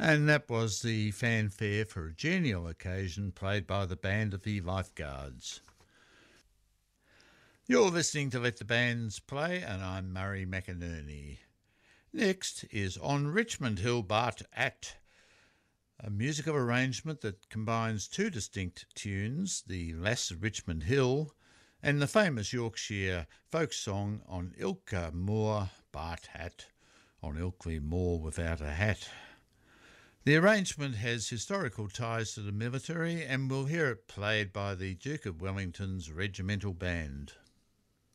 And that was the fanfare for a genial occasion played by the Band of the Lifeguards. You're listening to Let the Bands Play, and I'm Murray McInerney. Next is On Richmond Hill But At, a musical arrangement that combines two distinct tunes, the Lass of Richmond Hill and the famous Yorkshire folk song On Ilka Moor But Hat, on Ilkley Moor without a hat. The arrangement has historical ties to the military, and we'll hear it played by the Duke of Wellington's Regimental Band.